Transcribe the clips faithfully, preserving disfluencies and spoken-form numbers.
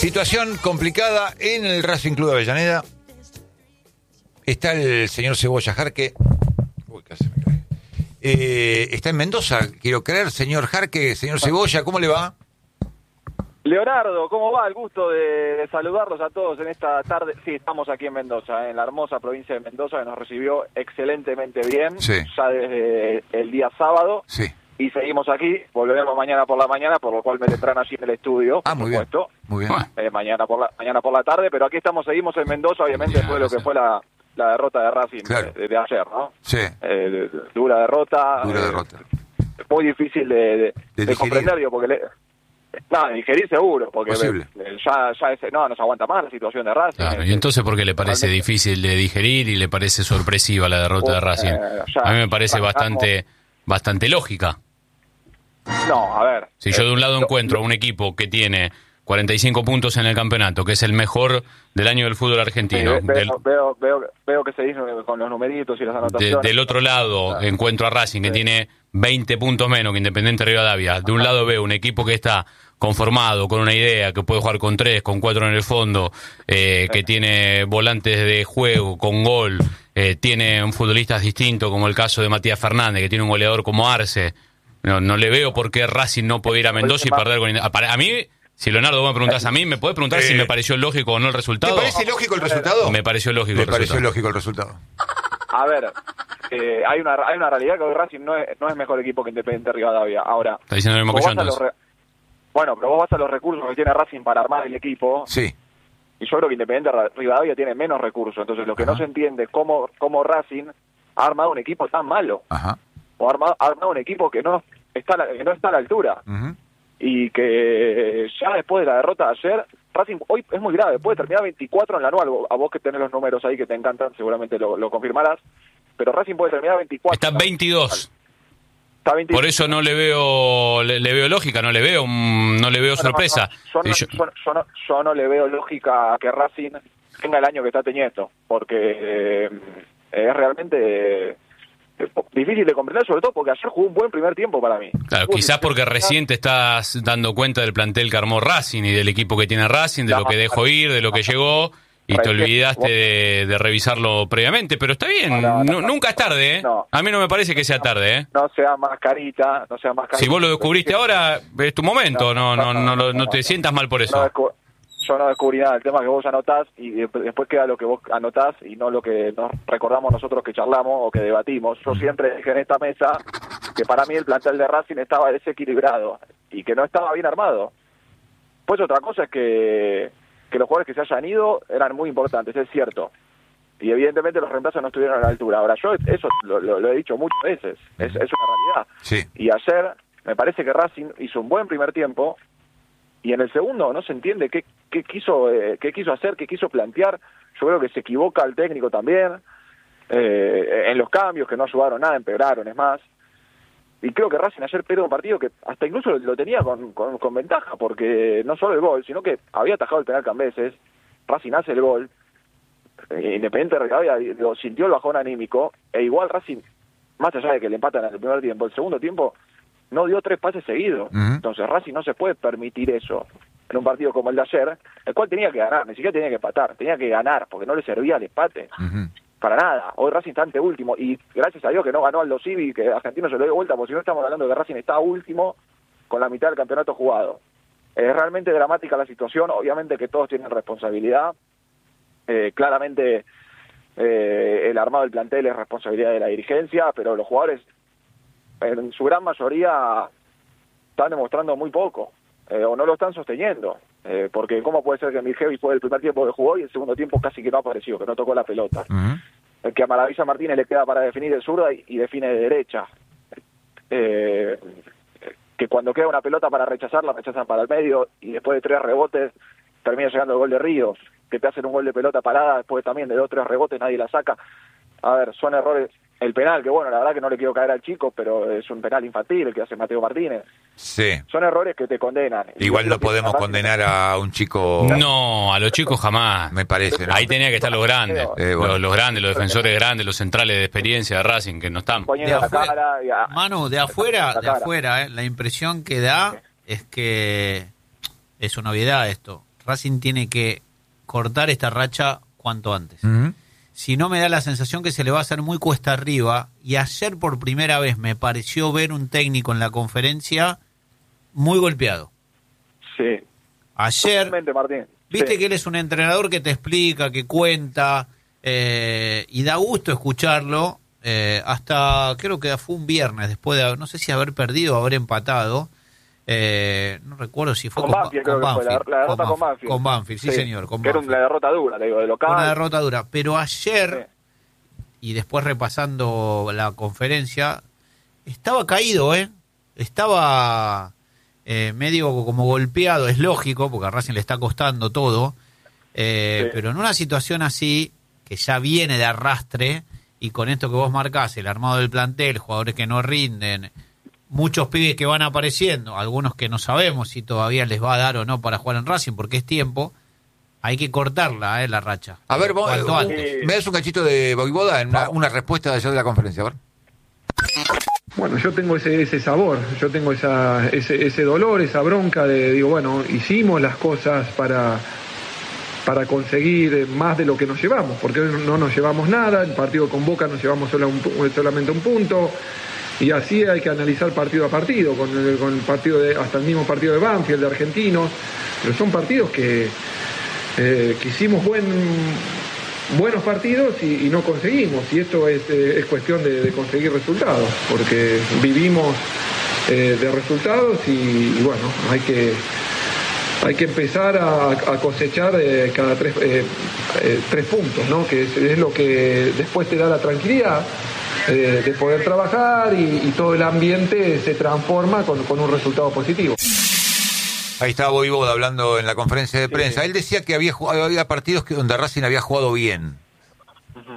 Situación complicada en el Racing Club de Avellaneda. Está el señor Cebolla Jarque. Uy, casi me cae. Eh, está en Mendoza, quiero creer, señor Jarque, señor Cebolla, ¿cómo le va? Leonardo, ¿cómo va? El gusto de, de saludarlos a todos en esta tarde. Sí, estamos aquí en Mendoza, en la hermosa provincia de Mendoza, que nos recibió excelentemente bien, sí. ya desde el día sábado. Sí. Y seguimos aquí, volveremos mañana por la mañana, por lo cual me tendrán allí en el estudio, ah, por muy supuesto. Bien. Muy bien. Eh, mañana por la mañana por la tarde, pero aquí estamos, seguimos en Mendoza, obviamente, después de lo que fue la, la derrota de Racing, claro. de, de ayer, ¿no? Sí. Eh, de, de, dura derrota. Dura eh, derrota. Muy difícil de, de, de, de comprender, digo, porque... Le, No, digerir seguro, porque Posible. ya, ya ese, no, nos aguanta más la situación de Racing. Claro, y entonces, ¿por qué le parece realmente difícil de digerir y le parece sorpresiva la derrota de Racing? Eh, ya, a mí me parece ya, bastante bastante lógica. No, a ver. Si yo eh, de un lado lo, encuentro lo, un equipo que tiene cuarenta y cinco puntos en el campeonato, que es el mejor del año del fútbol argentino. Sí, veo, del, veo, veo, veo que se dice con los numeritos y las anotaciones. De, del otro lado ah, encuentro a Racing, que sí. tiene veinte puntos menos que Independiente Rivadavia. De un Ajá. lado veo un equipo que está conformado, con una idea, que puede jugar con tres, con cuatro en el fondo, eh, que tiene volantes de juego, con gol, eh, tiene un futbolistas distintos, como el caso de Matías Fernández, que tiene un goleador como Arce. No, no le veo por qué Racing no puede ir a Mendoza y perder con... A mí, si Leonardo vos me preguntás a mí, ¿me podés preguntar eh, si me pareció lógico o no el resultado? ¿Te parece lógico el resultado? Me pareció lógico me el pareció resultado. lógico el resultado. A ver, eh, hay una hay una realidad que hoy Racing no es, no es mejor equipo que Independiente Rivadavia. Ahora, ¿está diciendo lo mismo que yo entonces? Re... Bueno, pero vos vas a los recursos que tiene Racing para armar el equipo. Sí. Y yo creo que Independiente Rivadavia tiene menos recursos. Entonces, lo que Ajá. no se entiende es cómo, cómo Racing ha armado un equipo tan malo. Ajá. O ha armado, ha armado un equipo que no está a la, que no está a la altura. Uh-huh. Y que ya después de la derrota de ayer, Racing hoy es muy grave, puede terminar veinticuatro en la anual. A vos que tenés los números ahí que te encantan, seguramente lo, lo confirmarás. Pero Racing puede terminar veinticuatro. Está veintidós. Está veintidós. Por eso no le veo le, le veo lógica, no le veo no le veo no, sorpresa. No, no, yo, no, yo, yo, no, yo no le veo lógica a que Racing tenga el año que está teniendo, porque eh, es realmente eh, difícil de comprender, sobre todo porque ayer jugó un buen primer tiempo para mí. Claro, quizás porque recién te estás dando cuenta del plantel que armó Racing y del equipo que tiene Racing, de lo que dejó ir, de lo que llegó, y te olvidaste de, de revisarlo previamente, pero está bien, no, no, no, nunca es tarde, ¿eh? No. A mí no me parece que sea tarde, ¿eh? No sea mascarita, no sea mascarita. Si vos lo descubriste ahora, es tu momento, no no no, no, no te sientas mal por eso. No yo no descubrí nada, el tema que vos anotás y después queda lo que vos anotás y no lo que nos recordamos nosotros que charlamos o que debatimos. Yo siempre dije en esta mesa que para mí el plantel de Racing estaba desequilibrado y que no estaba bien armado. Pues otra cosa es que, que los jugadores que se hayan ido eran muy importantes, es cierto. Y evidentemente los reemplazos no estuvieron a la altura. Ahora yo eso lo, lo, lo he dicho muchas veces, es, es una realidad. Sí. Y ayer me parece que Racing hizo un buen primer tiempo. Y en el segundo no se entiende qué, qué quiso eh, qué quiso hacer, qué quiso plantear. Yo creo que se equivoca el técnico también eh, en los cambios, que no ayudaron nada, empeoraron, es más. Y creo que Racing ayer perdió un partido que hasta incluso lo tenía con, con, con ventaja, porque no solo el gol, sino que había atajado el penal Cambeses, Racing hace el gol, eh, Independiente Rivadavia lo sintió el bajón anímico, e igual Racing, más allá de que le empatan en el primer tiempo, el segundo tiempo no dio tres pases seguidos. Uh-huh. Entonces Racing no se puede permitir eso en un partido como el de ayer, el cual tenía que ganar, ni siquiera tenía que empatar, tenía que ganar, porque no le servía el empate. Uh-huh. Para nada. Hoy Racing está ante último, y gracias a Dios que no ganó Aldo Civi, que Argentino se lo dio vuelta, porque si no estamos hablando de que Racing está último con la mitad del campeonato jugado. Es realmente dramática la situación, obviamente que todos tienen responsabilidad, eh, claramente eh, el armado del plantel es responsabilidad de la dirigencia, pero los jugadores en su gran mayoría están demostrando muy poco, eh, o no lo están sosteniendo, eh, porque cómo puede ser que Mirgevi fue el primer tiempo que jugó y el segundo tiempo casi que no apareció, que no tocó la pelota. Uh-huh. El que a Maravilla Martínez le queda para definir de zurda y, y define de derecha, eh, que cuando queda una pelota para rechazarla, rechazan para el medio y después de tres rebotes termina llegando el gol de Ríos, que te hacen un gol de pelota parada, después también de dos o tres rebotes nadie la saca. A ver, son errores. El penal, que bueno, la verdad que no le quiero caer al chico, pero es un penal infantil el que hace Mateo Martínez. Sí. Son errores que te condenan. Igual no podemos condenar a un chico... No, a los chicos jamás. Me parece, ¿no? Ahí tenía que estar los grandes, eh, bueno. los, los grandes, los defensores grandes, los centrales de experiencia de Racing, que no están. De afuera, a... Manu, de afuera, de afuera, eh, la impresión que da es que es una obviedad esto, Racing tiene que cortar esta racha cuanto antes. Uh-huh. Si no, me da la sensación que se le va a hacer muy cuesta arriba, y ayer por primera vez me pareció ver un técnico en la conferencia muy golpeado. Sí. Ayer, Martín. viste Sí. que él es un entrenador que te explica, que cuenta, eh, y da gusto escucharlo, eh, hasta creo que fue un viernes, después de, no sé si haber perdido o haber empatado, eh, no recuerdo si fue con, con, Banfield, con creo que fue, Banfield, la, la derrota con con Banfield. Con Banfield, sí, sí señor, con que era Banfield. una derrota dura, te digo, de local. Una derrota dura, pero ayer, sí. y después repasando la conferencia, estaba caído, ¿eh? Estaba eh, medio como golpeado, es lógico, porque a Racing le está costando todo, eh, sí. pero en una situación así, que ya viene de arrastre, y con esto que vos marcás, el armado del plantel, jugadores que no rinden, muchos pibes que van apareciendo, algunos que no sabemos si todavía les va a dar o no para jugar en Racing, porque es tiempo, hay que cortarla, eh, la racha. A ver, vos, cuanto uh, antes. me das un cachito de Voivoda en una, una respuesta de ayer de la conferencia, a ver. Bueno, yo tengo ese, ese sabor, yo tengo esa, ese, ese dolor, esa bronca de, digo, bueno, hicimos las cosas para, para conseguir más de lo que nos llevamos, porque no nos llevamos nada, el partido con Boca nos llevamos solo un, solamente un punto, y así hay que analizar partido a partido, con el, con el partido de, hasta el mismo partido de Banfield, de Argentinos, pero son partidos que, eh, que hicimos buen... buenos partidos y, y no conseguimos, y esto es, eh, es cuestión de, de conseguir resultados, porque vivimos eh, de resultados y, y bueno, hay que hay que empezar a, a cosechar eh, cada tres, eh, eh, tres puntos, ¿no? Que es, es lo que después te da la tranquilidad eh, de poder trabajar y, y todo el ambiente se transforma con, con un resultado positivo. Ahí estaba Voivoda hablando en la conferencia de prensa. Sí. Él decía que había jugado, había partidos que donde Racing había jugado bien. Uh-huh.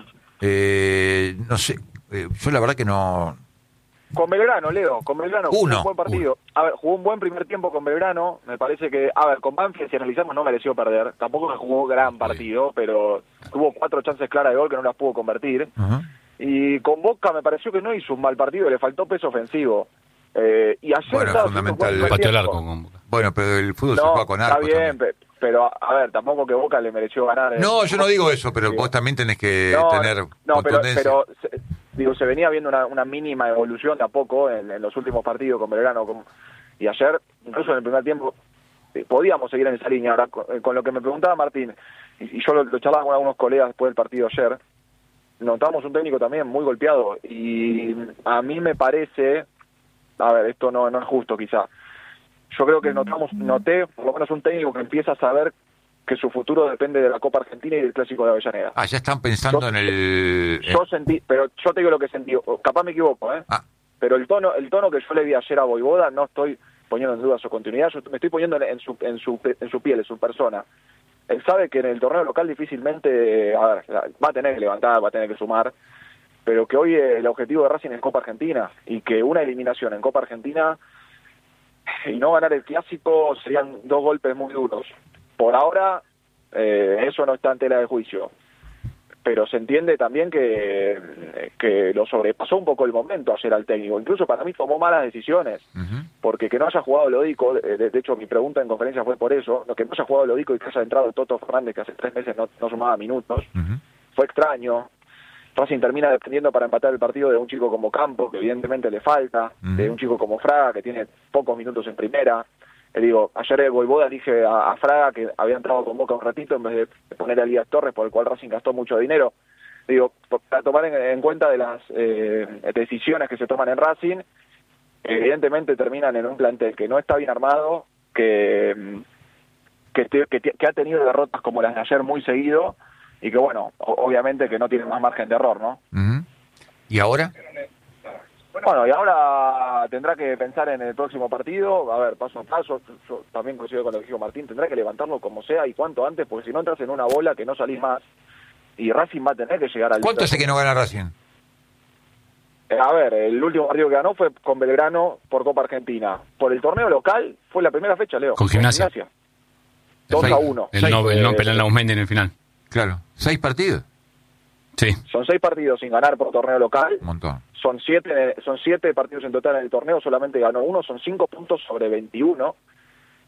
Eh, no sé, eh, yo la verdad que no... Con Belgrano, Leo, con Belgrano Uno, jugó un buen partido. Uno. A ver, jugó un buen primer tiempo con Belgrano. Me parece que, a ver, con Banfield, si analizamos, no mereció perder. Tampoco que jugó gran partido, pero tuvo cuatro chances claras de gol que no las pudo convertir. Uh-huh. Y con Boca me pareció que no hizo un mal partido, le faltó peso ofensivo. Eh, y ayer bueno, estaba fundamental. Pateó el arco con Boca. Bueno, pero el fútbol no, se juega con arco. Está bien, también. pero a ver, tampoco que Boca le mereció ganar. Eh. No, yo no digo eso, pero sí. Vos también tenés que no, tener no, contundencia. pero, pero se, digo, se venía viendo una, una mínima evolución de a poco en, en los últimos partidos con Belgrano. Con, y ayer, incluso en el primer tiempo, eh, podíamos seguir en esa línea. Ahora, con, con lo que me preguntaba Martín, y, y yo lo, lo charlaba con algunos colegas después del partido ayer, notamos un técnico también muy golpeado. Y a mí me parece... A ver, esto no, no es justo quizá. Yo creo que notamos, noté por lo menos un técnico que empieza a saber que su futuro depende de la Copa Argentina y del Clásico de Avellaneda. Ah, ya están pensando yo, en el... Yo sentí, pero yo te digo lo que sentí, capaz me equivoco, ¿eh? Ah. Pero el tono el tono que yo le vi ayer a Voivoda, no estoy poniendo en duda su continuidad, yo me estoy poniendo en su, en su, en su piel, en su persona. Él sabe que en el torneo local difícilmente, a ver, va a tener que levantar, va a tener que sumar, pero que hoy el objetivo de Racing es Copa Argentina, y que una eliminación en Copa Argentina y no ganar el Clásico serían dos golpes muy duros. Por ahora, eh, eso no está en tela de juicio. Pero se entiende también que, que lo sobrepasó un poco el momento ayer al técnico. Incluso para mí tomó malas decisiones, uh-huh. porque que no haya jugado Lodico, de, de hecho mi pregunta en conferencia fue por eso, que no haya jugado Lodico y que haya entrado Toto Fernández, que hace tres meses no, no sumaba minutos, uh-huh. fue extraño. Racing termina dependiendo para empatar el partido de un chico como Campo, que evidentemente le falta, uh-huh. de un chico como Fraga, que tiene pocos minutos en primera. Le digo, ayer el Voivoda dije a, a Fraga que había entrado con Boca un ratito en vez de poner a Elías Torres, por el cual Racing gastó mucho dinero. Le digo, para tomar en, en cuenta de las eh, decisiones que se toman en Racing, evidentemente terminan en un plantel que no está bien armado, que, que, te, que, que ha tenido derrotas como las de ayer muy seguido, y que bueno, obviamente que no tiene más margen de error, ¿no? Uh-huh. ¿Y ahora? Bueno, y ahora tendrá que pensar en el próximo partido, a ver, paso a paso, yo también coincido con lo que dijo Martín, tendrá que levantarlo como sea y cuanto antes, porque si no entras en una bola que no salís más, y Racing va a tener que llegar al... ¿Cuánto hace que no gana Racing? Eh, a ver, el último partido que ganó fue con Belgrano por Copa Argentina. Por el torneo local fue la primera fecha, Leo. Con Gimnasia. Con Gimnasia. dos a uno. El no, el no Pelán Lausmendi en el final. Claro, ¿seis partidos? Sí. Son seis partidos sin ganar por torneo local. Un montón. Son siete, son siete partidos en total en el torneo, solamente ganó uno, son cinco puntos sobre veintiuno.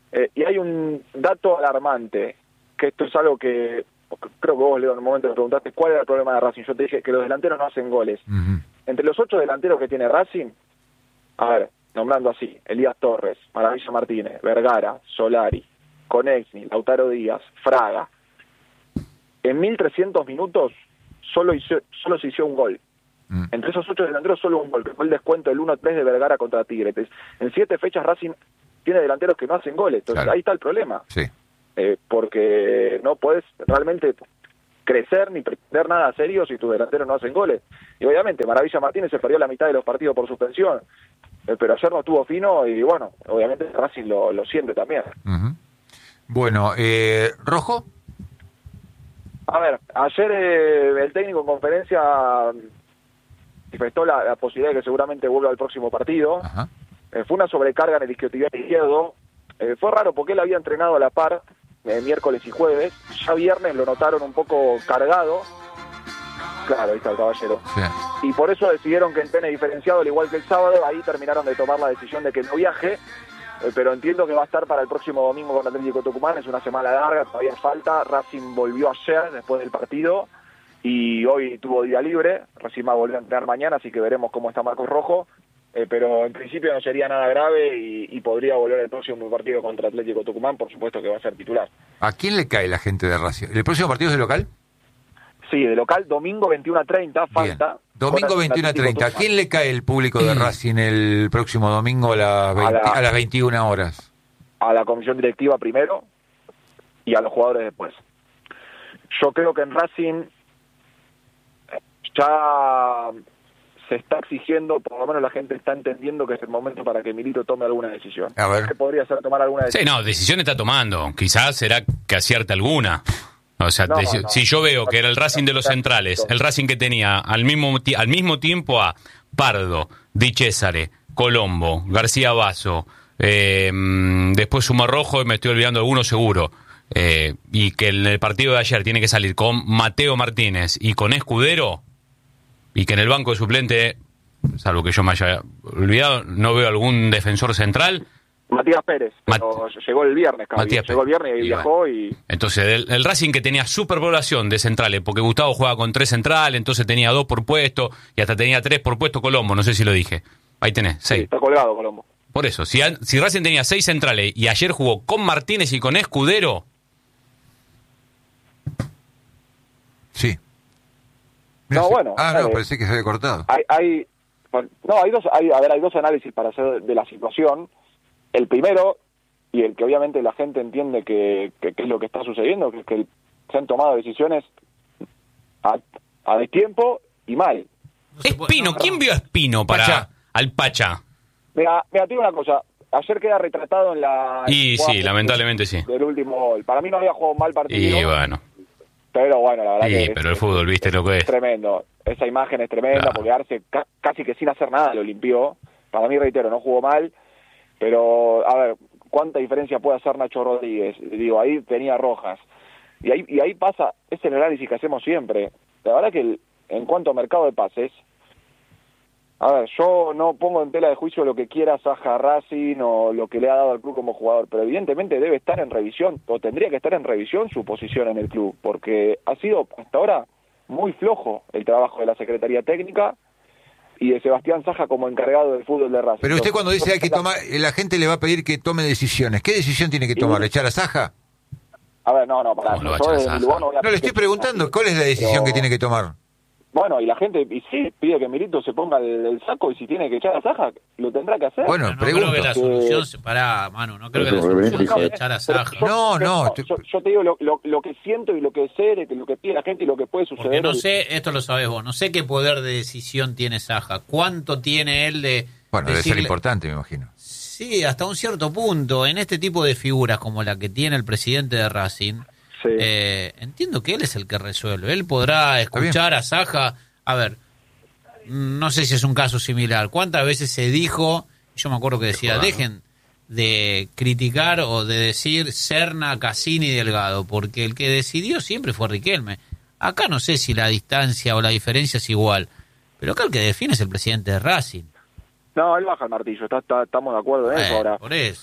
Eh, y hay un dato alarmante, que esto es algo que creo que vos, Leo, en un momento me preguntaste cuál era el problema de Racing. Yo te dije que los delanteros no hacen goles. Uh-huh. Entre los ocho delanteros que tiene Racing, a ver, nombrando así, Elías Torres, Maravilla Martínez, Vergara, Solari, Conexni, Lautaro Díaz, Fraga, en mil trescientos minutos solo, hizo, solo se hizo un gol. Mm. Entre esos ocho delanteros solo un gol, que fue el descuento del uno a tres de Vergara contra Tigre. En siete fechas Racing tiene delanteros que no hacen goles, entonces claro. Ahí está el problema. Sí. Eh, porque no podés realmente crecer ni pretender nada serio si tus delanteros no hacen goles. Y obviamente Maravilla Martínez se perdió la mitad de los partidos por suspensión, eh, pero ayer no estuvo fino y bueno, obviamente Racing lo, lo siente también. Uh-huh. Bueno, eh, ¿Rojo? A ver, ayer eh, el técnico en conferencia manifestó la, la posibilidad de que seguramente vuelva al próximo partido. Eh, fue una sobrecarga en el isquiotibial izquierdo. Eh, fue raro porque él había entrenado a la par eh, miércoles y jueves. Ya viernes lo notaron un poco cargado. Claro, ahí está el caballero. Sí. Y por eso decidieron que entrene diferenciado, al igual que el sábado. Ahí terminaron de tomar la decisión de que no viaje. Eh, pero entiendo que va a estar para el próximo domingo con Atlético Tucumán. Es una semana larga, todavía falta. Racing volvió ayer después del partido y hoy tuvo día libre. Racing va a volver a entrenar mañana, así que veremos cómo está Marcos Rojo. Eh, pero en principio no sería nada grave y, y podría volver el próximo partido contra Atlético Tucumán. Por supuesto que va a ser titular. ¿A quién le cae la gente de Racing? ¿El próximo partido es de local? Sí, de local, domingo veintiuno a treinta, falta. Bien. Domingo veintiuno a treinta. ¿A quién le cae el público de Racing el próximo domingo a las, veinte, a, la, a las veintiuna horas? A la comisión directiva primero y a los jugadores después. Yo creo que en Racing ya se está exigiendo, por lo menos la gente está entendiendo que es el momento para que Milito tome alguna decisión. A ver. ¿Qué podría ser tomar alguna decisión? Sí, no, decisión está tomando. Quizás será que acierte alguna. O sea, no, te, no, si yo veo que era el Racing de los centrales, el Racing que tenía al mismo al mismo tiempo a Pardo, Di Cesare, Colombo, García Basso, eh, después Suma Rojo, y me estoy olvidando alguno seguro, eh, y que en el partido de ayer tiene que salir con Mateo Martínez y con Escudero, y que en el banco de suplente, salvo que yo me haya olvidado, no veo algún defensor central. Matías Pérez, pero Mat- llegó el viernes, Matías llegó el viernes y, y viajó y... Entonces, el, el Racing que tenía superpoblación de centrales, porque Gustavo juega con tres centrales, entonces tenía dos por puesto, y hasta tenía tres por puesto Colombo, no sé si lo dije. Ahí tenés, seis. Sí, está colgado Colombo. Por eso, si, si Racing tenía seis centrales y ayer jugó con Martínez y con Escudero... Sí. Mirá, no, si... bueno... Ah, no, eh, pensé que se había cortado. Hay, hay, no, hay dos, hay, a ver, hay dos análisis para hacer de la situación. El primero, y el que obviamente la gente entiende que, que, que es lo que está sucediendo, que es que el, se han tomado decisiones a, a destiempo y mal. Espino, ¿quién vio a Espino para Pacha. al Pacha? Mira, mira, te digo una cosa, ayer queda retratado en la... Y sí, lamentablemente sí. Del último gol. Para mí no había jugado un mal partido. Y bueno. Pero bueno, la verdad sí, que... pero es, el fútbol, viste lo que es. Tremendo. Esa imagen es tremenda, claro. Porque Arce ca- casi que sin hacer nada lo limpió. Para mí, reitero, no jugó mal. Pero, a ver, ¿cuánta diferencia puede hacer Nacho Rodríguez? Digo, ahí tenía rojas. Y ahí y ahí pasa, es el análisis que hacemos siempre. La verdad que el, en cuanto a mercado de pases, a ver, yo no pongo en tela de juicio lo que quiera Saja Racing o lo que le ha dado al club como jugador, pero evidentemente debe estar en revisión, o tendría que estar en revisión su posición en el club, porque ha sido hasta ahora muy flojo el trabajo de la Secretaría Técnica y de Sebastián Saja como encargado del fútbol de Racing. Pero usted cuando dice hay que tomar, la gente le va a pedir que tome decisiones. ¿Qué decisión tiene que tomar? ¿Echar a Saja? A ver, no, no, para no, yo desde mi lugar no voy a... No, le estoy preguntando, ¿cuál es la decisión pero... que tiene que tomar? Bueno, y la gente, y sí, pide que Milito se ponga el, el saco y si tiene que echar a Saja, lo tendrá que hacer. Bueno, no pregunto. creo que la solución, se... pará, Manu, no creo que la solución sea echar a Saja. Yo, no, no. no yo, yo te digo lo, lo, lo que siento y lo que sé, lo que pide la gente y lo que puede suceder. Porque no sé, esto lo sabes vos, no sé qué poder de decisión tiene Saja, cuánto tiene él de... Bueno, debe decirle... ser importante, me imagino. Sí, hasta un cierto punto. En este tipo de figuras como la que tiene el presidente de Racing, sí. eh, entiendo que él es el que resuelve. Él podrá escuchar a Saja... A ver, no sé si es un caso similar. ¿Cuántas veces se dijo, yo me acuerdo que decía, dejen de criticar o de decir Serna, Cassini y Delgado, porque el que decidió siempre fue Riquelme. Acá no sé si la distancia o la diferencia es igual, pero acá el que define es el presidente de Racing. No, él baja el martillo, está, está, estamos de acuerdo en eh, eso ahora. Por eso.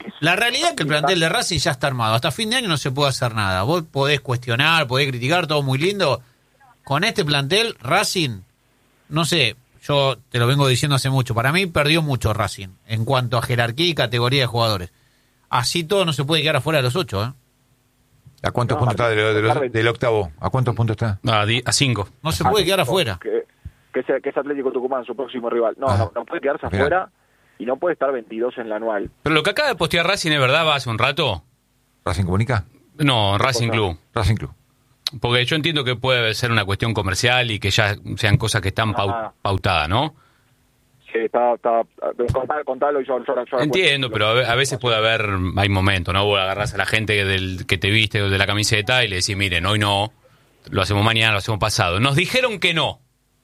que es- La realidad es que el plantel de Racing ya está armado. Hasta fin de año no se puede hacer nada. Vos podés cuestionar, podés criticar, todo muy lindo. Con este plantel, Racing, no sé, yo te lo vengo diciendo hace mucho. Para mí perdió mucho Racing en cuanto a jerarquía y categoría de jugadores. Así todo no se puede quedar afuera de los ocho, ¿eh? ¿A cuántos No, puntos está de lo- de los- Martín. del octavo? ¿A cuántos puntos está? A, di- a cinco. No se puede quedar afuera. Que, que, es, que es Atlético Tucumán, su próximo rival. No, Ah. no, no puede quedarse Mirá. afuera y no puede estar veintidós en la anual. Pero lo que acaba de postear Racing es verdad, va hace un rato. ¿Racing Comunica? No, Racing cosa? Club. Racing Club. Porque yo entiendo que puede ser una cuestión comercial y que ya sean cosas que están pau- Ah. pautadas, ¿no? Sí, está, está, contalo, contalo y yo, yo, yo- yo Entiendo, cuento. pero a ve- a veces puede haber, hay momentos, ¿no? Vos agarrás a la gente del que te viste o de la camiseta y le decís, miren, hoy no, lo hacemos mañana, lo hacemos pasado. Nos dijeron que no.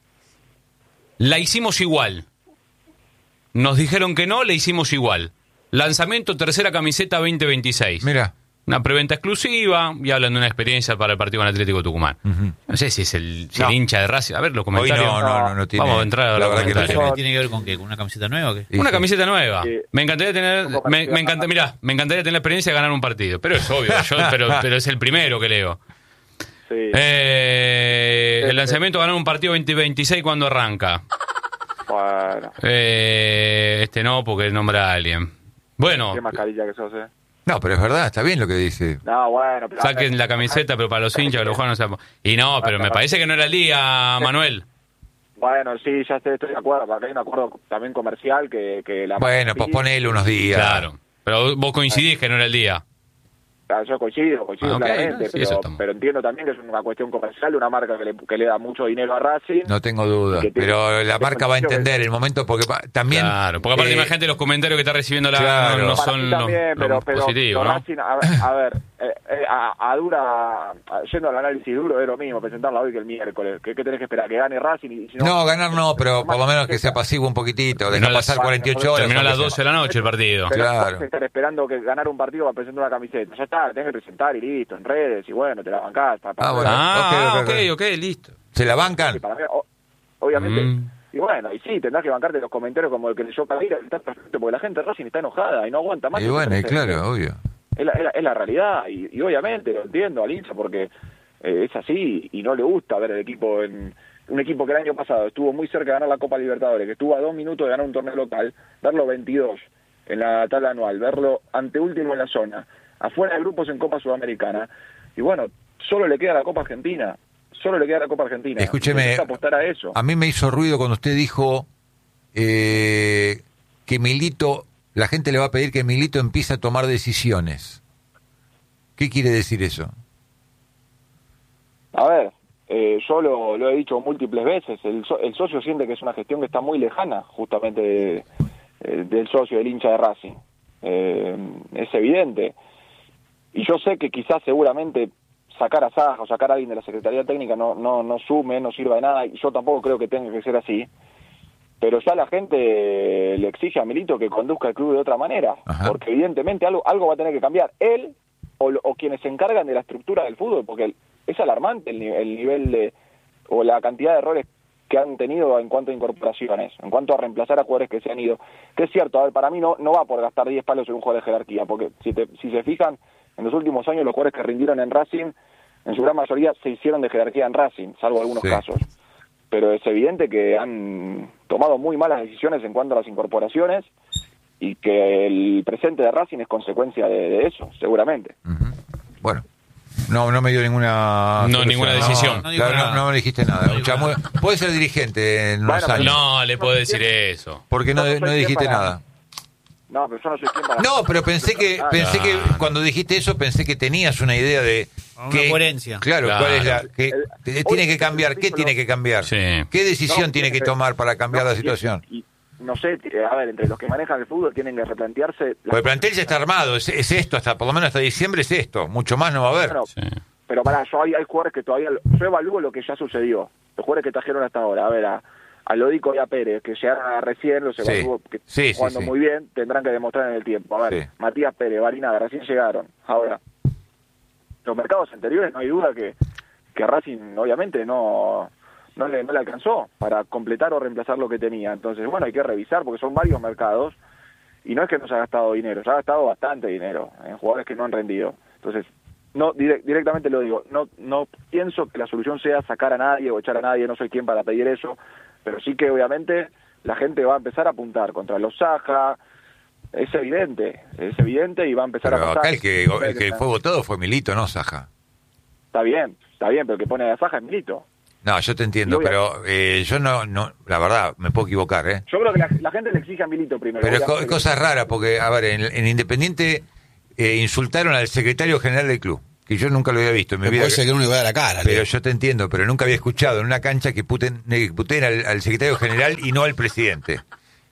La hicimos igual. Nos dijeron que no, le hicimos igual. Lanzamiento, tercera camiseta veinte veintiséis. Mira. Una preventa exclusiva y hablan de una experiencia para el partido con Atlético Tucumán. Ujú. No sé si es el, si No. el hincha de Racing. A ver los Hoy comentarios. no, no, no, no tiene. Vamos a entrar a la los verdad que no comentarios. tiene. ¿Qué tiene que ver con qué? ¿Con una camiseta nueva o qué? Sí, Una sí. camiseta nueva. Sí. Me encantaría tener, Un poco me, parecida me encanta, a- mirá, me encantaría tener la experiencia de ganar un partido. Pero es obvio, yo, pero, pero es el primero que leo. Sí. Eh, Sí, el lanzamiento ganar un partido veinte veintiséis cuando arranca. Bueno, Eh, este no, porque nombra a alguien. Bueno, qué mascarilla que sos, eh. No, pero es verdad, está bien lo que dice. No, bueno. Pero saquen la camiseta, pero para los hinchas que los jugadores no se... Y no, pero me parece que no era el día, Manuel. Bueno, sí, ya estoy, estoy de acuerdo. Porque hay un acuerdo también comercial que, que la... Bueno, posponele unos días. Claro. Pero vos coincidís que no era el día. Ah, yo coincido, coincido Ah, ok, claramente, no, sí, pero, eso estamos. pero entiendo también que es una cuestión comercial de una marca que le, que le da mucho dinero a Racing. No tengo duda. Que tiene- Pero la que marca va a coincido entender que- el momento porque pa- también. Claro, porque aparte eh, imagínate los comentarios que está recibiendo la claro. no, no Para son mí los, también, los pero, pero, positivos, pero ¿no? Racing, a, a ver, eh, eh, a, a dura, a- yendo al análisis duro, es lo mismo presentarla hoy que el miércoles. ¿Qué, qué tenés que esperar? ¿Que gane Racing? Y, si no, No, ganar no, pero por lo menos que sea pasivo un poquito. Deja Terminó a las- pasar cuarenta y ocho horas. Terminó a las aunque doce sea. de la noche el partido. Pero Claro. no podés estar esperando que ganar un partido para presentar una camiseta. Ya está, tenés que presentar y listo, en redes, y bueno, te la bancás. Pa, pa- Ah, bueno. Ah, ok, ok, ok, ok, listo. ¿Se la Sí, bancan? para mí, o- obviamente. Mm. Y bueno, y sí, tendrás que bancarte los comentarios como el que leyó Cadira, está perfecto, porque la gente de Racing está enojada y no aguanta más. Y que bueno, y se- claro, obvio. Es la, es la- es la realidad, y, y obviamente lo entiendo al hincha porque eh, es así y no le gusta ver el equipo en un equipo que el año pasado estuvo muy cerca de ganar la Copa Libertadores, que estuvo a dos minutos de ganar un torneo local, verlo veintidós en la tabla anual, verlo anteúltimo en la zona, afuera de grupos en Copa Sudamericana, y bueno, solo le queda la Copa Argentina, solo le queda la Copa Argentina. Escúcheme, Tenés que apostar a eso. A mí me hizo ruido cuando usted dijo eh, que Milito, la gente le va a pedir que Milito empiece a tomar decisiones. ¿Qué quiere decir eso? A ver, eh, yo lo, lo he dicho múltiples veces, el, so- el socio siente que es una gestión que está muy lejana justamente de- eh, del socio, del hincha de Racing. Eh, es evidente. Y yo sé que quizás seguramente sacar a Saja o sacar a alguien de la Secretaría Técnica no, no, no sume, no sirva de nada, y yo tampoco creo que tenga que ser así. Pero ya la gente le exige a Milito que conduzca el club de otra manera, Ajá. porque evidentemente algo, algo va a tener que cambiar. Él o, lo- o quienes se encargan de la estructura del fútbol, porque es alarmante el, ni- el nivel de, o la cantidad de errores que han tenido en cuanto a incorporaciones, en cuanto a reemplazar a jugadores que se han ido. Que es cierto, a ver, para mí no, no va por gastar diez palos en un jugador de jerarquía, porque si, te, si se fijan, en los últimos años los jugadores que rindieron en Racing, en su gran mayoría se hicieron de jerarquía en Racing, salvo algunos Sí. casos. Pero es evidente que han tomado muy malas decisiones en cuanto a las incorporaciones y que el presente de Racing es consecuencia de, de eso, seguramente. Ujú. Bueno, no, no me dio ninguna... No, ninguna decisión. No, No dijo claro, no, nada. no me dijiste nada. No dijo Chamu- nada. puede ser dirigente en unos Bueno, años. No, le puedo decir eso. Porque no, no soy no quien dijiste para- nada. No, pero yo no soy quien para... No, pero pensé que Ah, pensé que Claro. cuando dijiste eso pensé que tenías una idea de Una que, coherencia. Claro, Claro. cuál es la que El- te- hoy tiene que el cambiar, qué artículo- tiene que cambiar, Sí. qué decisión No, tiene que tiene- tomar para cambiar no, la y- situación. y- no sé, eh, a ver, entre los que manejan el fútbol tienen que replantearse... las- Porque el plantel ya está armado, es, es esto, hasta por lo menos hasta diciembre es esto, mucho más no va a haber. Bueno, Sí. pero pará, yo hay, hay jugadores que todavía... Yo evalúo lo que ya sucedió. Los jugadores que trajeron hasta ahora. A ver, a, a Lodico y a Pérez, que llegaron a recién, los Sí. evalúo que Sí, sí, jugando sí. muy bien, tendrán que demostrar en el tiempo. A ver, Sí. Matías Pérez, Barinaga, recién llegaron. Ahora, los mercados anteriores no hay duda que, que Racing obviamente no... No le, no le alcanzó para completar o reemplazar lo que tenía. Entonces, bueno, hay que revisar porque son varios mercados y no es que no se ha gastado dinero, se ha gastado bastante dinero en jugadores que no han rendido. Entonces, no dire- directamente lo digo, no no pienso que la solución sea sacar a nadie o echar a nadie, no soy quien para pedir eso, pero sí que obviamente la gente va a empezar a apuntar contra los Saja, es evidente, es evidente y va a empezar Pero a pasar. acá el que, el que fue votado fue Milito, no Saja. Está bien, está bien, pero el que pone a Saja es Milito. No, yo te entiendo, Y obvia- pero eh, yo no, no, la verdad, me puedo equivocar, ¿eh? Yo creo que la, la gente le exige a Milito primero. Pero es co- obviamente. cosa rara, porque, a ver, en, en Independiente eh, insultaron al secretario general del club, que yo nunca lo había visto en mi No vida. puede ser que uno le vaya a la cara. Pero Leo. yo te entiendo, pero nunca había escuchado en una cancha que puten, que puteen al, al secretario general y no al presidente.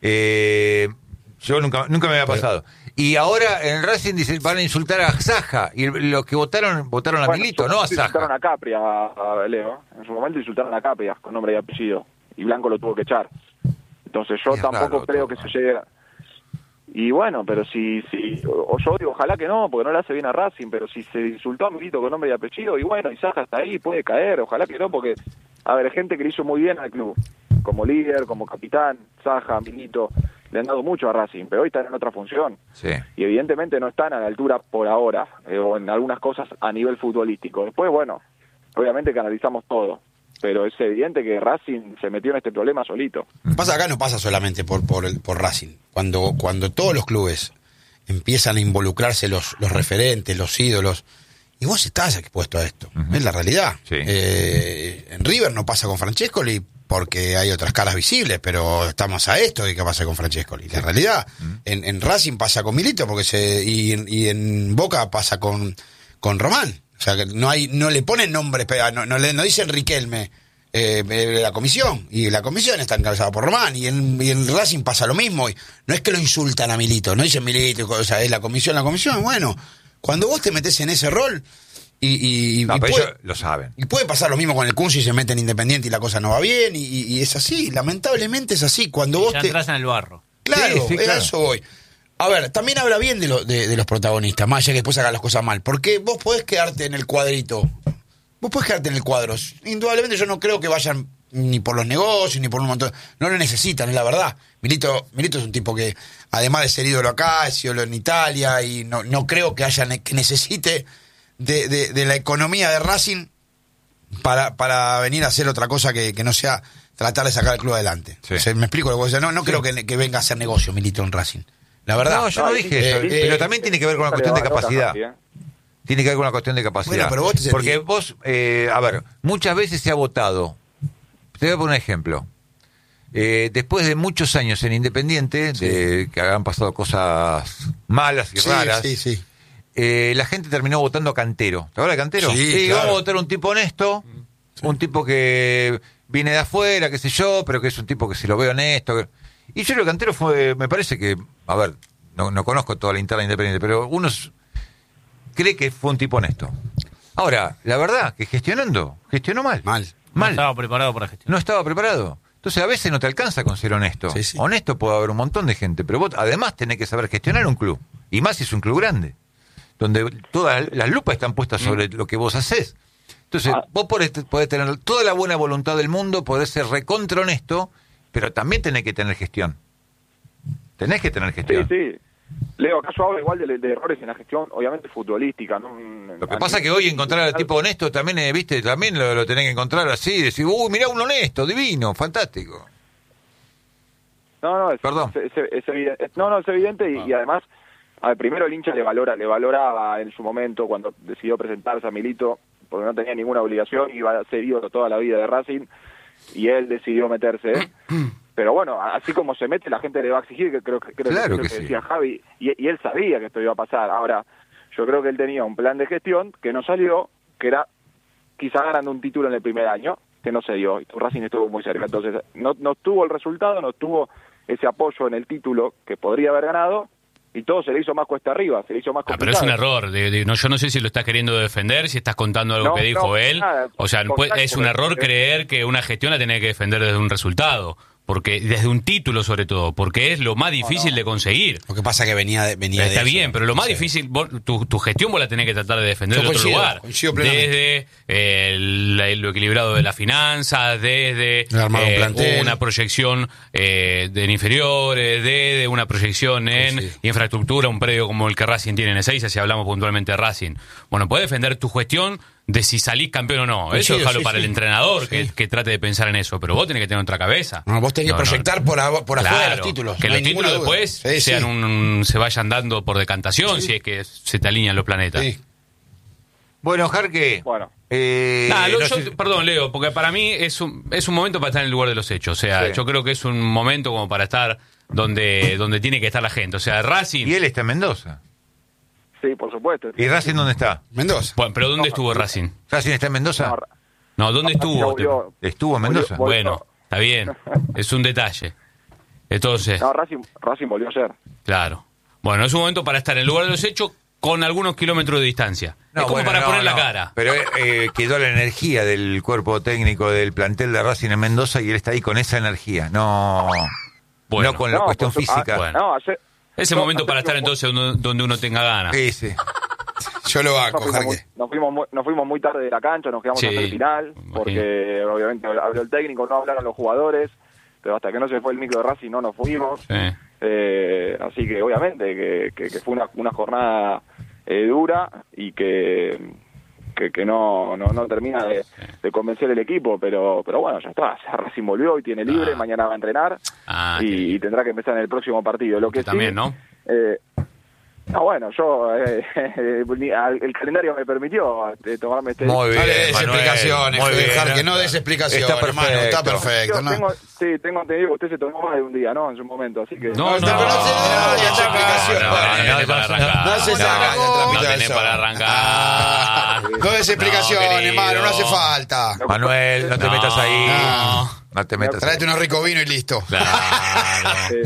Eh, yo nunca nunca me había pasado. Y ahora en Racing dicen van a insultar a Saja, y los que votaron votaron a Bueno, Milito, en su no a momento insultaron Saja. a Capri, a, a Leo. En su momento insultaron a Capri con nombre y apellido. Y Blanco lo tuvo que echar. Entonces yo Es tampoco raro creo todo, que ¿no? se llegue a... Y bueno, pero si, si o yo digo, ojalá que no, porque no le hace bien a Racing, pero si se insultó a Milito con nombre y apellido, y bueno, y Saja está ahí, puede caer, ojalá que no, porque, a ver, hay gente que le hizo muy bien al club, como líder, como capitán, Saja, Milito, le han dado mucho a Racing, pero hoy están en otra función. Sí. Y evidentemente no están a la altura por ahora, eh, o en algunas cosas a nivel futbolístico. Después, bueno, obviamente que analizamos todo, pero es evidente que Racing se metió en este problema solito. Pasa acá, no pasa solamente por, por, el- por Racing. Cuando, cuando todos los clubes empiezan a involucrarse los, los referentes, los ídolos, y vos estás expuesto a esto, Ujú. es la realidad. Sí. Eh, en River no pasa con Francescoli porque hay otras caras visibles, pero estamos a esto de que pasa con Francescoli. La realidad, en, en Racing pasa con Milito porque se y, en- y en Boca pasa con, con Román. O sea, que no hay no le ponen nombres, pe- no, no, le, no dicen Riquelme. Eh, eh, la comisión, y la comisión está encabezada por Román, y en, y en Racing pasa lo mismo, y no es que lo insultan a Milito, no dicen Milito, o sea, es la comisión, la comisión, bueno, cuando vos te metés en ese rol, y, y, No, y pero puede, ellos lo saben. y puede pasar lo mismo con el Kun si se mete en Independiente y la cosa no va bien, y, y- y es así, lamentablemente es así, cuando vos Ya te... entras en el barro. Claro, Sí, sí, a claro. eso voy. A ver, también habla bien de, lo- de, de los protagonistas, más allá que después hagan las cosas mal. Porque vos podés quedarte en el cuadrito. Vos podés quedarte en el cuadro. Indudablemente yo no creo que vayan ni por los negocios, ni por un montón. No lo necesitan, es la verdad. Milito, Milito es un tipo que, además de ser ídolo acá, es ídolo en Italia, y no, no creo que haya ne- que necesite de, de, de la economía de Racing para, para venir a hacer otra cosa que, que no sea tratar de sacar el club adelante. Sí. O sea, me explico lo que voy a decir. No, no creo que, que venga a hacer negocio Milito en Racing. La verdad. No, yo no, No, dije eh, eso, eh, pero también tiene que ver con una cuestión de capacidad. ¿eh? Tiene que ver con una cuestión de capacidad. Bueno, pero vos te sentís- Porque vos, eh, a ver, muchas veces se ha votado. Te voy a poner un ejemplo. Eh, después de muchos años en Independiente, de que han pasado cosas malas y Sí, raras, sí, sí. eh, la gente terminó votando a Cantero. ¿Te acuerdas de Cantero? Sí, claro. vamos a votar un tipo honesto, un tipo que viene de afuera, qué sé yo, pero que es un tipo que se lo ve honesto. que- Y yo creo que Cantero fue, me parece que, a ver, no, no conozco toda la interna de Independiente, pero uno s- cree que fue un tipo honesto. Ahora, la verdad, que gestionando, gestionó mal. Mal. No Mal. estaba preparado para gestionar. No estaba preparado. Entonces a veces no te alcanza con ser honesto. Sí, sí. Honesto puede haber un montón de gente, pero vos además tenés que saber gestionar un club. Y más si es un club grande, donde todas las lupas están puestas sobre lo que vos hacés. Entonces Ah. vos podés, podés tener toda la buena voluntad del mundo, podés ser recontra honesto, pero también tenés que tener gestión. Tenés que tener Sí, gestión. sí. Leo, acá yo hablo igual de, de errores en la gestión, obviamente futbolística. ¿no? Lo que pasa es que hoy encontrar al tipo honesto también, eh, viste, también lo, lo tenés que encontrar así, decir, uy, mirá un honesto, divino, fantástico. No, no, es, Perdón. es- es- es evidente. Es- No, no, es evidente y, y además, a ver, primero el hincha le valora, le valoraba en su momento cuando decidió presentarse a Milito, porque no tenía ninguna obligación, iba a ser ídolo toda la vida de Racing, y él decidió meterse. Pero bueno, así como se mete, la gente le va a exigir, que creo que, creo Claro que, que es lo sí. decía Javi, y, y él sabía que esto iba a pasar. Ahora, yo creo que él tenía un plan de gestión que no salió, que era quizá ganando un título en el primer año, que no se dio, y Racing estuvo muy cerca. Entonces, no, no tuvo el resultado, no tuvo ese apoyo en el título que podría haber ganado, y todo se le hizo más cuesta arriba, se le hizo más Ah, complicado. pero es un error. de- de- no, yo no sé si lo estás queriendo defender, si estás contando algo No, que dijo no, él. nada, o sea, por- puede- por- es un error creer que una gestión la tiene que defender desde un resultado. porque desde un título sobre todo, porque es lo más difícil no. de conseguir. Lo que pasa es que venía de, venía Está de bien, eso. pero lo más Sí. difícil, vos, tu, tu gestión vos la tenés que tratar de defender Yo en otro coincido, lugar. coincido plenamente. Desde eh, el- lo equilibrado de las finanzas, desde El armado eh, plantel. una proyección eh, de inferiores, desde una proyección en Sí, sí. infraestructura, un predio como el que Racing tiene en Ezeiza, si hablamos puntualmente de Racing. Bueno, podés defender tu gestión de si salís campeón o no. Eso Coincido, déjalo sí, para sí. el entrenador Sí. que, que trate de pensar en eso, pero vos tenés que tener otra cabeza. No, vos tenés que No, no. proyectar por, a- por afuera de Claro, los títulos. que no los hay ninguna títulos duda. después Sí, sean sí. un, se vayan dando por decantación si es que se te alinean los planetas. Sí. Bueno, Jarque. Bueno. eh, Nah, lo- no yo- sé- perdón, Leo, porque para mí es un, es un momento para estar en el lugar de los hechos. O sea, Sí. yo creo que es un momento como para estar donde, donde tiene que estar la gente. O sea, Racing. Y él está en Mendoza. Sí, por supuesto. ¿Y Racing dónde está? Mendoza. Bueno, pero ¿dónde estuvo Racing? ¿Racing está en Mendoza? No, No, ¿dónde Racing estuvo? volvió- ¿Estuvo en Mendoza? volvió- Bueno, está bien. Es un detalle. Entonces, No, Racing, Racing volvió ayer. claro. Bueno, es un momento para estar en el lugar de los hechos con algunos kilómetros de distancia. No, es como bueno, para no, poner la no. cara. Pero eh, quedó la energía del cuerpo técnico del plantel de Racing en Mendoza y él está ahí con esa energía. No, Bueno. no con la No, cuestión por su- física. ah, Bueno. No, ayer. Es el no, momento ayer para estar fuimos- entonces donde, donde uno tenga ganas. Ese. Yo lo Nos banco, fuimos, muy, Jarque. nos, fuimos muy, nos fuimos muy tarde de la cancha, nos quedamos Sí, hasta el final, imagino. porque obviamente habló el técnico, no hablaron los jugadores, pero hasta que no se fue el micro de Racing no nos fuimos. Sí. Eh, así que obviamente que, que, que fue una, una jornada eh, dura y que, que, que no, no, no termina de, de convencer el equipo, pero pero bueno, ya está, ya Racing volvió y tiene libre, Ah. mañana va a entrenar Ah, qué y, bien. y tendrá que empezar en el próximo partido. Lo que Usted también, sí, ¿no? eh, no, bueno, yo, eh, ni- al- el calendario me permitió eh, tomarme este... Muy bien, No le des Manuel, explicaciones, muy bien. Jarque, no des explicaciones, Está hermano, está perfecto. perfecto. Yo ¿no? tengo, sí, tengo entendido que usted se tomó más de un día, ¿no? En su momento, así que... No, no, No, pero no se le da ya está explicación. no, Bueno, no, no, tenés para no, arrancar. no se saca el trapito No del tenés sol. para arrancar. Ah, no des explicaciones, querido. hermano, no hace falta. Manuel, no te No. metas ahí. No. No te metas Tráete ahí. unos ricos vinos y listo. Claro. Eh,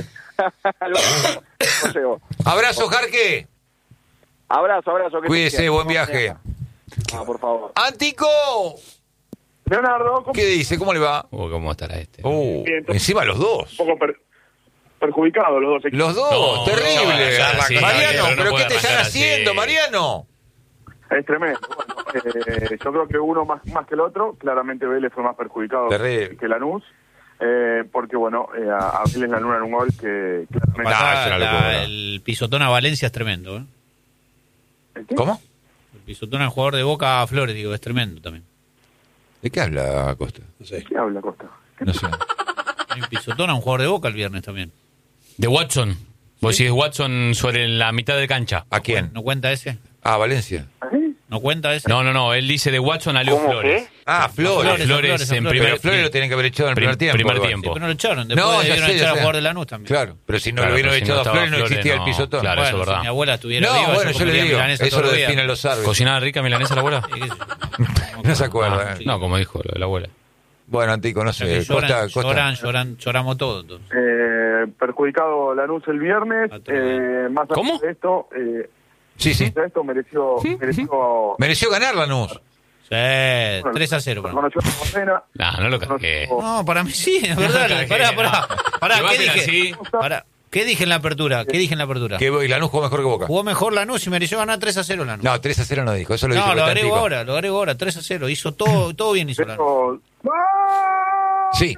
no llegó. Abrazo, Jarque. Abrazo, abrazo. que Cuídese, te- buen viaje. Ah, por favor. Antico. Leonardo, ¿cómo ¿Qué dice? ¿Cómo le va? Uh, ¿Cómo estará este? Uh, Bien, entonces- encima los dos. un poco per- perjudicados los dos equipos? Los dos, No, terrible. no, ya, sí, Mariano, pero no ¿pero puede qué te están arrancar haciendo, así. Mariano? Es tremendo. Bueno, eh, yo creo que uno más, más que el otro, claramente Vélez fue más perjudicado Terrible. que Lanús, eh, porque bueno, eh, a, a Vélez la luna en un gol que claramente... Pasá. Pasá, es una la- locura. el pisotón a Valencia es tremendo. ¿eh? ¿Cómo? El pisotón al jugador de Boca a Flores, digo, es tremendo también. ¿De qué habla Costa? ¿Qué habla Costa? No sé. Hay un pisotón a un jugador de Boca el viernes también. De Watson. Vos decís Watson sobre la mitad de cancha. ¿A quién? ¿No cuenta ese? Ah, Valencia. ¿Así? ¿No cuenta ese? No, no, no. Él dice de Watson a Leo ¿Cómo Flores. Ah, Flores. Flores, Flores, Flores, en Flores. primer Pero Flores lo tienen que haber echado en el primer Prim- tiempo. primer igual. tiempo. Pero no lo echaron. Después No, ya debieron sé, ya echar a sé. jugador de Lanús también. Claro, pero si no Claro, lo hubieran pero si no echado a estaba Flores no Flores, existía no. el pisotón. Claro, eso es Bueno, verdad. si mi abuela estuviera No, viva, bueno, yo le comería digo, milanesa eso todos lo los días. definen los árbitros. ¿Cocinada rica milanesa la abuela? Sí, qué sé yo. No se acuerda. Ah, ¿eh? no, como dijo la, la abuela. Bueno, Antico, no O sea sé. que lloran, Costa, Costa. lloran, lloran, lloramos todos entonces. Eh, perjudicado Lanús el viernes, eh, más allá ¿Cómo? de esto, eh, Sí, sí. más allá de esto mereció... mereció Mereció ganar Lanús. Sí, tres a cero. para mí. reconoció la condena, No, no lo cargué. reconoció- No, para mí sí, es verdad. No, Pará, pará. Pará, Si va a ¿qué ser dije? así. Pará, ¿qué dije en la apertura? ¿Qué dije en la apertura? Que y Lanús jugó mejor que Boca. Jugó mejor Lanús y mereció ganar tres a cero Lanús. No, tres a cero no dijo. Eso lo dijo No, lo Costa agrego Antico. ahora, lo agrego ahora, tres a cero. Hizo todo, todo bien hizo Lanús. Pero- Sí.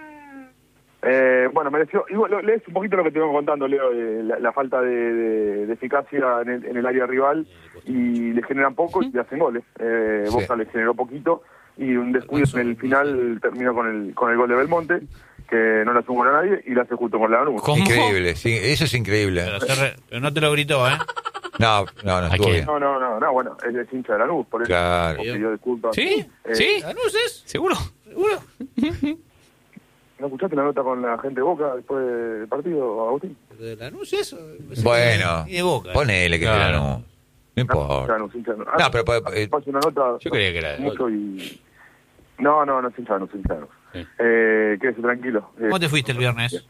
Eh, bueno, mereció. Igual, lo- lees un poquito lo que te vengo contando, Leo, eh, la, la falta de, de- de eficacia en el, en el área rival y le generan poco y le hacen goles. Eh, Sí. Boca le generó poquito y un descuido en el final terminó con el con el gol de Belmonte, que no le hace un gol a nadie y le hace justo con la Lanús. ¿Cómo? Increíble. Sí, eso es increíble. Pero, se re- pero no te lo gritó, ¿eh? No, no, no, estuvo quién? bien. No, no, no, no, bueno, es el hincha de la Lanús, por eso Claro. pidió disculpas. ¿Sí? Eh, ¿Sí? Lanús es, ¿Seguro? seguro. ¿No escuchaste la nota con la gente de Boca después del partido, Agustín? Pero de Lanús eso. Bueno, Y de Boca. ¿eh? ponele que es de Claro. Lanús. No importa. Lanús, hincha de Lanús. No, pero, pero, eh, Pasó una nota. Yo creía que era de mucho y... No, no, no es hincha de Lanús, hincha de Lanús. Sí. Eh, quédese tranquilo. Eh, ¿Cómo te fuiste el viernes? eh,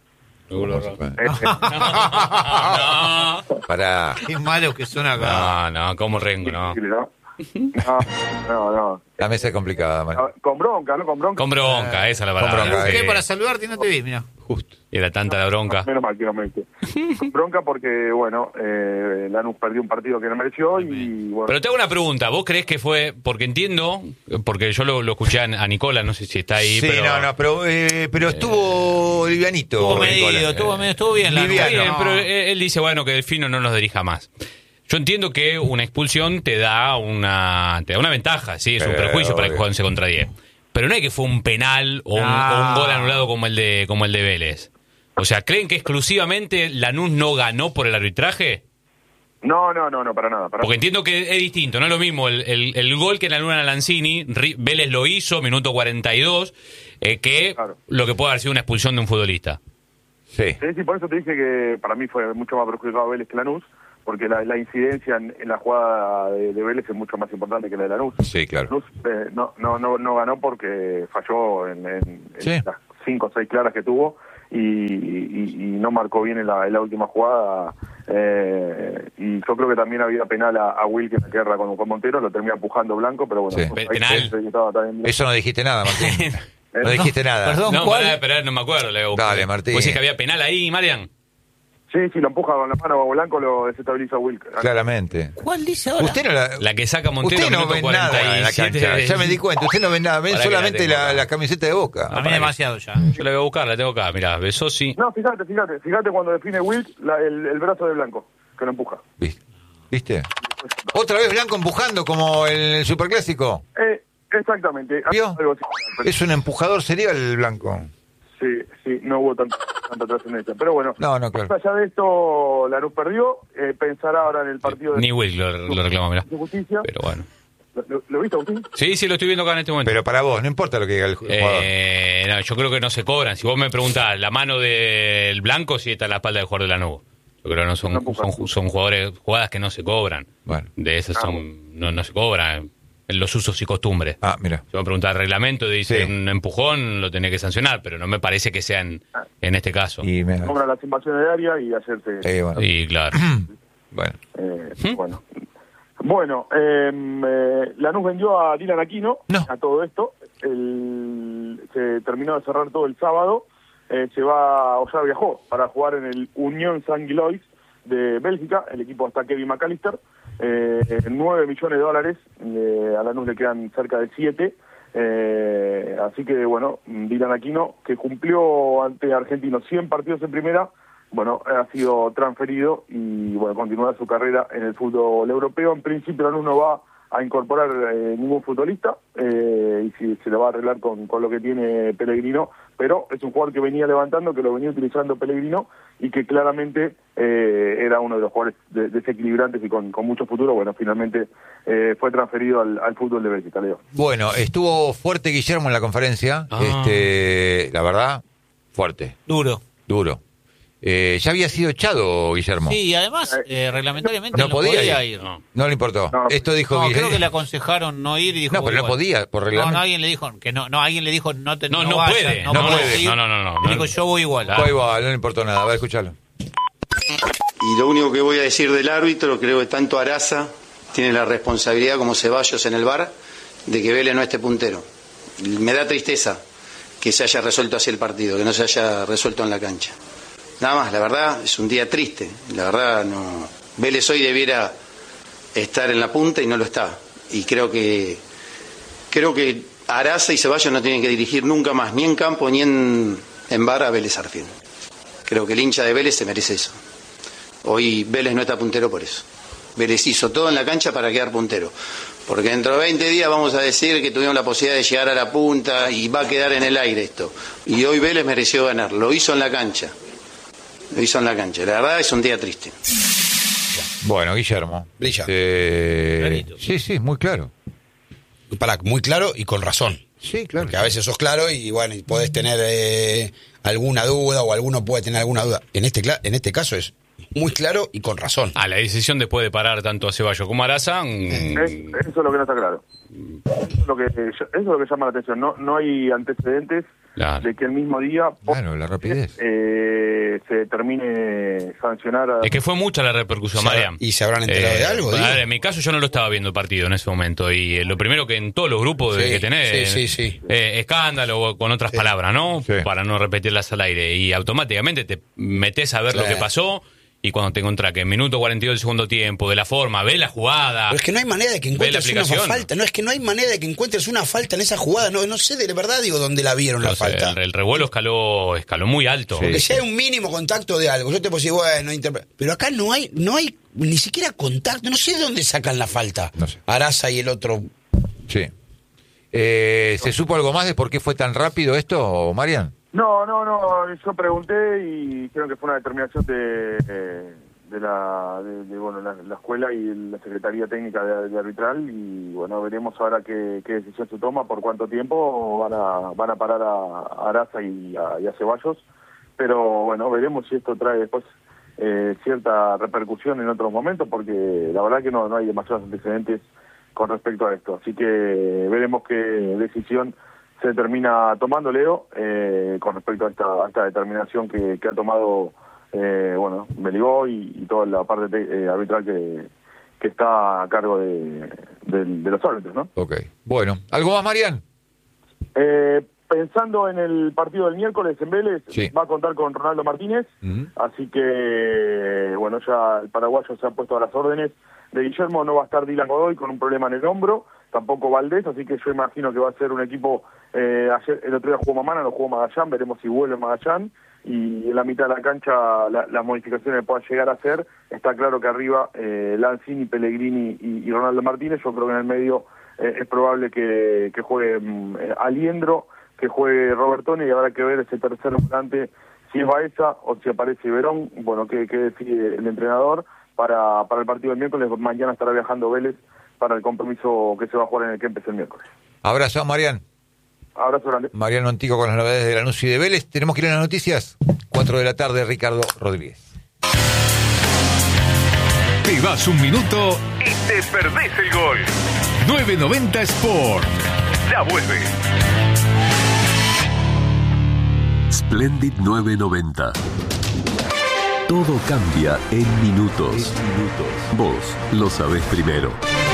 No, Pará. Qué malo que son acá. no, no, como Rengo, no. tranquilo, ¿no? No, no, no. La mesa es complicada, Mario. Con bronca, ¿no? Con bronca. Con bronca, esa es la palabra. bronca, Busqué Sí. para saludarte y no te vi, mira. Justo. Y era tanta la bronca. Menos mal que no me viste. Con bronca porque, bueno, eh, Lanús perdió un partido que no mereció y, bueno. Pero te hago una pregunta, ¿vos creés que fue, porque entiendo, porque yo lo, lo escuché a, a Nicola, no sé si está ahí, Sí, pero... no, no, pero, eh, pero estuvo livianito. Estuvo Nicola. medido, estuvo medio, estuvo bien. la Está Liviano. bien, no. pero él, él dice, bueno, que Delfino no nos dirija más. Yo entiendo que una expulsión te da una te da una ventaja, sí, es un Eh, perjuicio para el obvio. juego once contra diez. Pero no es que fue un penal o un, No. o un gol anulado como el de como el de Vélez. O sea, ¿creen que exclusivamente Lanús no ganó por el arbitraje? No, no, no, no, para nada. Para Porque entiendo que es distinto, no es lo mismo el, el, el gol que le anulan a Lanzini, Ri- Vélez lo hizo, minuto cuarenta y dos, eh, que Claro. lo que puede haber sido una expulsión de un futbolista. Sí. Sí, sí, por eso te dije que para mí fue mucho más perjudicado Vélez que Lanús, porque la, la incidencia en, en la jugada de, de Vélez es mucho más importante que la de Lanús. Sí, claro. Lanús eh, no, no, no, no ganó porque falló en, en- en Sí. las cinco o seis claras que tuvo y, y- y no marcó bien en la, en la última jugada. Eh, y yo creo que también había penal a, a Will que la guerra con, con Montero, lo termina empujando Blanco, pero bueno, Sí. ahí Penal. se- se- estaba también bien. Eso no dijiste nada, Martín. No dijiste nada. Perdón, No, ¿cuál? pará, pará, no me acuerdo. Le digo, Dale, Martín. ¿Vos decís que había penal ahí, Marian? Sí, sí, lo empuja con la mano a Blanco, lo desestabiliza a Will. Claramente. ¿Cuál dice ahora? Usted no la, La que saca Montero usted no minuto ve nada en la cuarenta y siete. cancha. Ya me di cuenta. Usted no ve nada. Ven Pará que la solamente tengo la, acá. la camiseta de Boca. A mí demasiado ya. Yo la voy a buscar, la tengo acá. Mirá, Besosi. No, fíjate, fíjate, fíjate cuando define Will la- el, el brazo de Blanco, que lo empuja. ¿Viste? ¿Viste? Otra vez Blanco empujando como en el Superclásico. Eh, exactamente. ¿Vio? Algo así. Es un empujador serial el Blanco. Sí, sí, no hubo tanta, tanta trascendencia. Pero bueno, No, no, claro. más allá de esto, Lanús perdió. Eh, pensará ahora en el partido de Ni Will lo, lo reclama, mirá. de justicia. Pero bueno. ¿Lo, lo- lo viste, Agustín? Sí, sí, lo estoy viendo acá en este momento. Pero para vos, no importa lo que diga el jugador. Eh, no, yo creo que no se cobran. Si vos me preguntás, la mano del Blanco sí está en la espalda del jugador de Lanús. Yo creo que no son, No empuja. son, son jugadores, jugadas que no se cobran. Bueno. De esas Ah, son, no, no se cobran. En los usos y costumbres. Ah, mira. Si vos me preguntás el reglamento, dice Sí. un empujón, lo tenés que sancionar, pero no me parece que sea en, en este caso. Y, Y me... Cobra las invasiones de área y hacerse. Eh, bueno. claro. Bueno. Eh, ¿Mm? Bueno, bueno eh, eh, Lanús vendió a Dylan Aquino No. a todo esto. El- se terminó de cerrar todo el sábado. Eh, se va, o ya viajó para jugar en el Unión Saint-Gilloise de Bélgica. El equipo está Kevin McAllister. Eh, nueve millones de dólares. Eh, a Lanús le quedan cerca de siete. Eh, así que, bueno, Dylan Aquino, que cumplió ante Argentinos cien partidos en primera, bueno, ha sido transferido y, bueno, continúa su carrera en el fútbol europeo. En principio, Lanús no va a incorporar eh, ningún futbolista eh, y si se lo va a arreglar con, con lo que tiene Pellegrino, pero es un jugador que venía levantando, que lo venía utilizando Pellegrino y que claramente eh, era uno de los jugadores de- desequilibrantes y con, con mucho futuro. Bueno, finalmente eh, fue transferido al, al fútbol de Bélgica, Leo. Bueno, estuvo fuerte Guillermo en la conferencia. Ah. Este, la verdad, fuerte, Duro. duro. Eh, ya había sido echado Guillermo. Sí, y además, eh, reglamentariamente No no, podía podía, ir. ir. No. No le importó. No. Esto dijo No, Guillermo. creo que le aconsejaron no ir y dijo. No, pero no bueno. podía, por No, reglamento. no, alguien le dijo que no, no, alguien le dijo no te No, no vayas, puede, no, no podés puede. ir. No, no, no, no, Y no. dijo, yo voy igual. Fue igual, no le importó nada. Va a escucharlo. Y lo único que voy a decir del árbitro, creo que tanto Araza tiene la responsabilidad como Ceballos en el V A R de que Vélez no esté puntero. Me da tristeza que se haya resuelto así el partido, que no se haya resuelto en la cancha. Nada más, la verdad es un día triste. La verdad, no. Vélez hoy debiera estar en la punta y no lo está. Y creo que creo que Araza y Ceballos no tienen que dirigir nunca más, ni en campo ni en, en V A R a Vélez Arfield. Creo que el hincha de Vélez se merece eso. Hoy Vélez no está puntero por eso. Vélez hizo todo en la cancha para quedar puntero. Porque dentro de veinte días vamos a decir que tuvimos la posibilidad de llegar a la punta y va a quedar en el aire esto. Y hoy Vélez mereció ganar. Lo hizo en la cancha. Lo hizo en la cancha. La verdad es un día triste. Bueno, Guillermo. Brilla. Eh, Clarito. sí, sí, muy claro. Para, muy claro y con razón. Sí, claro. Porque a veces sos claro y bueno, y podés tener eh, alguna duda o alguno puede tener alguna duda. En este cla- en este caso es muy claro y con razón. Ah, la decisión después de parar tanto a Ceballos como a Araza. mm, Es- eso es lo que no está claro. Eso es lo que, eso es lo que llama la atención. No, no hay antecedentes Claro. de que el mismo día Claro, la rapidez. eh, se termine sancionar a... Es que fue mucha la repercusión, Se habrá- Mariam. ¿y se habrán enterado de algo, a digo? ver, en mi caso yo no lo estaba viendo el partido en ese momento. Y eh, lo primero que en todos los grupos Sí, que tenés, sí, sí, sí. eh, escándalo, con otras palabras, ¿no? Sí. Para no repetirlas al aire. Y automáticamente te metes a ver Claro. lo que pasó. Y cuando te encontrás que en minuto cuarenta y dos del segundo tiempo, de la forma, ve la jugada. Pero es que no hay manera de que ve la encuentres una aplicación. falta. No, es que no hay manera de que encuentres una falta en esa jugada. No, no sé de verdad, digo, dónde la vieron la O sea, falta. el, el revuelo escaló, escaló muy alto. Sí. Porque si hay un mínimo contacto de algo, yo te puedo decir, bueno, interpre- pero acá no hay, no hay ni siquiera contacto. No sé de dónde sacan la falta. No sé. Araza y el otro. Sí. Eh, ¿Se supo algo más de por qué fue tan rápido esto, Marian? No, no, no, yo pregunté y creo que fue una determinación de, eh, de la de, de, bueno la, la escuela y la Secretaría Técnica de, de Arbitral y bueno, veremos ahora qué, qué decisión se toma, por cuánto tiempo van a van a parar a, a Araza y a, y a Ceballos, pero bueno, veremos si esto trae después eh, cierta repercusión en otros momentos, porque la verdad que no, no hay demasiados antecedentes con respecto a esto, así que veremos qué decisión se termina tomando, Leo, eh, con respecto a esta, a esta determinación que, que ha tomado eh, bueno, Meligó y, y toda la parte te, eh, arbitral que, que está a cargo de, de, de los árbitros, ¿no? Ok. Bueno, ¿algo más, Marian? Eh, pensando en el partido del miércoles en Vélez, Sí. va a contar con Ronaldo Martínez, Ujú. así que, bueno, ya el paraguayo se ha puesto a las órdenes de Guillermo, no va a estar Dylan Godoy con un problema en el hombro, tampoco Valdés, así que yo imagino que va a ser un equipo, eh, ayer, el otro día jugó Mamana, no jugó Magallán, veremos si vuelve Magallán, y en la mitad de la cancha la- las modificaciones que puedan llegar a hacer, está claro que arriba eh, Lanzini, Pellegrini y, y Ronaldo Martínez, yo creo que en el medio eh, es probable que, que juegue mm, eh, Aliendro, que juegue Robertone, y habrá que ver ese tercer volante, si es Baeza o si aparece Verón, bueno, que, que decide el entrenador para, para el partido del miércoles. Mañana estará viajando Vélez para el compromiso que se va a jugar en el Kempes el miércoles. Abrazo, Marian. Abrazo grande. Mariano Antico con las novedades de Lanús y de Vélez. Tenemos que ir a las noticias. cuatro de la tarde, Ricardo Rodríguez. Te vas un minuto y te perdés el gol. nueve noventa Sport. Ya vuelve. Splendid nueve noventa. Todo cambia en minutos. Vos lo sabés primero.